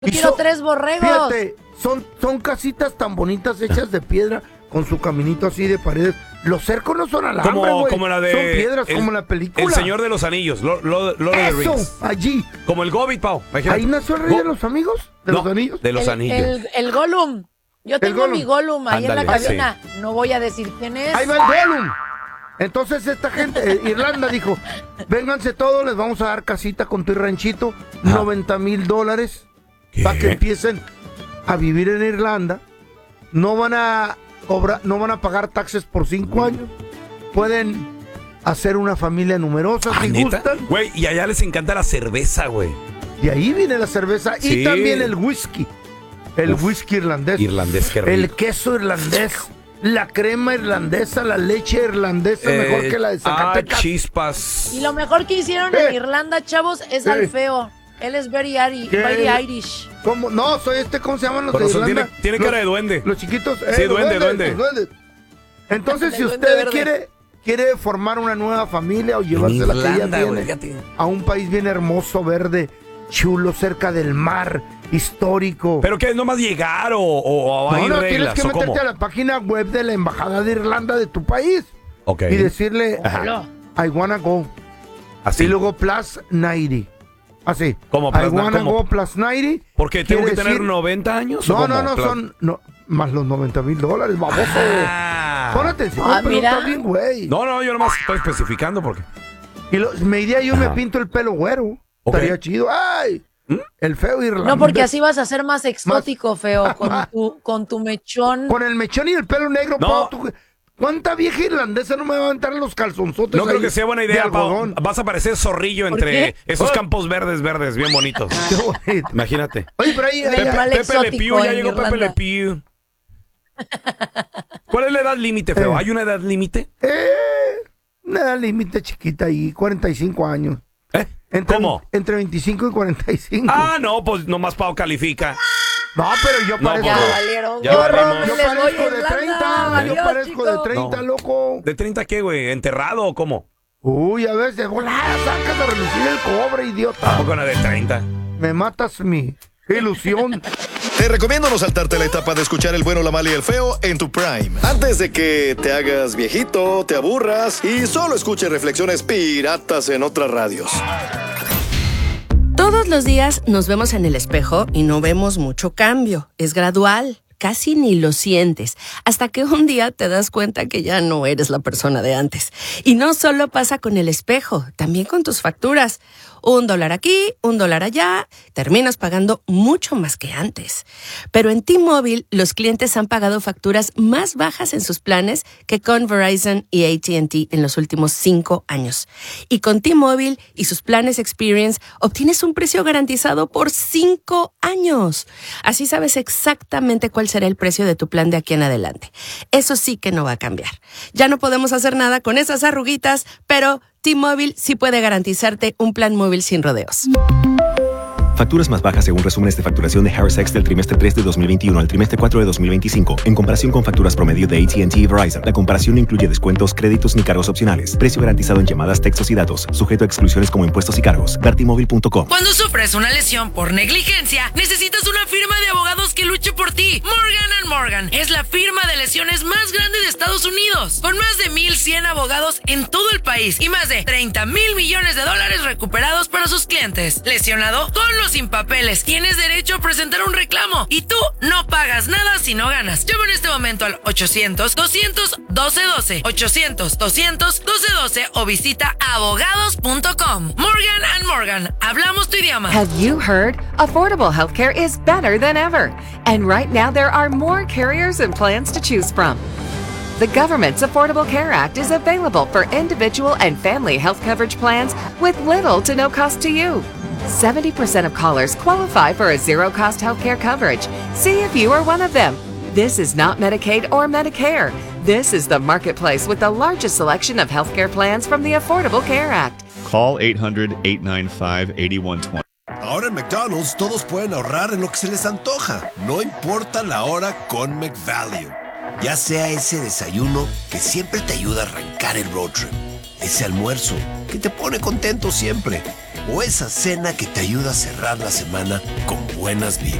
Yo quiero 3 borregos. Fíjate, son casitas tan bonitas hechas de piedra con su caminito así de paredes. Los cercos no son alambre, güey. Como la de... Son piedras, como la película. El Señor de los Anillos, Lord of the Rings. Eso, allí. Como el Hobbit, Pau. Imagínate. Ahí nació el rey de los amigos, de los anillos. De los anillos. El Gollum. Yo tengo mi Gollum ahí en la cabina. Sí. No voy a decir quién es. Ahí va el Gollum. Entonces esta gente, Irlanda dijo, vénganse todos, les vamos a dar casita con tu ranchito, $90,000 para que empiecen a vivir en Irlanda. No van a pagar taxes por 5 años. Pueden hacer una familia numerosa si gustan. Güey, y allá les encanta la cerveza, güey. De ahí viene la cerveza y también el whisky. El whisky irlandés. Qué rico. El queso irlandés. La crema irlandesa, la leche irlandesa, mejor que la de Zacatecas. Chispas. Y lo mejor que hicieron en Irlanda, chavos, es al feo. Él es very Irish. ¿Cómo? No, soy ¿cómo se llaman los de Irlanda? Tiene cara de duende. Los chiquitos. Sí, duende. Entonces, si usted quiere formar una nueva familia o llevarse la que ya tiene a un país bien hermoso, verde, chulo, cerca del mar, histórico. ¿Pero qué? ¿Es nomás llegar o hay reglas? Tienes que meterte a la página web de la Embajada de Irlanda de tu país. Ok. Y decirle, I wanna go. Así. Y luego plus 90. Así. ¿Cómo? I wanna go plus 90. ¿Por qué? ¿Tengo que tener 90 años? No, son más los $90,000, baboso. Pon atención, pero está bien, güey. No, yo nomás estoy especificando porque... Y me iría yo me pinto el pelo güero. Estaría chido. ¡Ay! El feo irlandés. No, porque así vas a ser más exótico, feo, con tu mechón. Con el mechón y el pelo negro, no. ¿Cuánta vieja irlandesa no me va a aventar los calzonzotes? No creo que sea buena idea, Pau. Vas a parecer zorrillo entre esos campos verdes, bien bonitos. Qué bonito. Imagínate. Oye, pero ahí... Pepe Le Pew, ya llegó Pepe Le Pew. ¿Cuál es la edad límite, feo? ¿Hay una edad límite? Una edad límite chiquita ahí, 45 años. ¿Cómo? Entre 25 y 45. Ah, no, pues nomás Pau califica. No, pero yo parezco... Ya valieron. Ya valimos. Yo parezco de 30. Yo parezco de 30, loco. ¿De 30 qué, güey? ¿Enterrado o cómo? Uy, a veces, volada, sacas a relucir el cobre, idiota. Tampoco una de 30. Me matas mi ilusión. Te recomiendo no saltarte la etapa de escuchar El Bueno, la Mala y el Feo en tu Prime. Antes de que te hagas viejito, te aburras y solo escuches reflexiones piratas en otras radios. Todos los días nos vemos en el espejo y no vemos mucho cambio. Es gradual. Casi ni lo sientes, hasta que un día te das cuenta que ya no eres la persona de antes. Y no solo pasa con el espejo, también con tus facturas. $1 aquí, $1 allá, terminas pagando mucho más que antes. Pero en T-Mobile, los clientes han pagado facturas más bajas en sus planes que con Verizon y AT&T en los últimos 5 años. Y con T-Mobile y sus planes Experience, obtienes un precio garantizado por 5 años. Así sabes exactamente cuál será el precio de tu plan de aquí en adelante. Eso sí que no va a cambiar. Ya no podemos hacer nada con esas arruguitas, pero T-Mobile sí puede garantizarte un plan móvil sin rodeos. Facturas más bajas según resúmenes de facturación de Harris X del trimestre 3 de 2021 al trimestre 4 de 2025. En comparación con facturas promedio de AT&T y Verizon, la comparación no incluye descuentos, créditos ni cargos opcionales. Precio garantizado en llamadas, textos y datos. Sujeto a exclusiones como impuestos y cargos. Vertimóvil.com. Cuando sufres una lesión por negligencia, necesitas una firma de abogados que luche por ti. Morgan & Morgan es la firma de lesiones más grande de Estados Unidos. Con más de 1,100 abogados en todo el país y más de $30,000 millones recuperados para sus clientes. ¿Lesionado? Con los sin papeles. Tienes derecho a presentar un reclamo y tú no pagas nada si no ganas. Llama en este momento al 800-200-1212, 800-200-1212 o visita abogados.com. Morgan & Morgan. Hablamos tu idioma. Have you heard? Affordable healthcare is better than ever. And right now there are more carriers and plans to choose from. The government's Affordable Care Act is available for individual and family health coverage plans with little to no cost to you. 70% of callers qualify for a zero-cost healthcare coverage. See if you are one of them. This is not Medicaid or Medicare. This is the marketplace with the largest selection of healthcare plans from the Affordable Care Act. Call 800-895-8120. Ahora en McDonald's todos pueden ahorrar en lo que se les antoja. No importa la hora con McValue. Ya sea ese desayuno que siempre te ayuda a arrancar el road trip. ese almuerzo que te pone contento siempre, o esa cena que te ayuda a cerrar la semana con buenas vibras.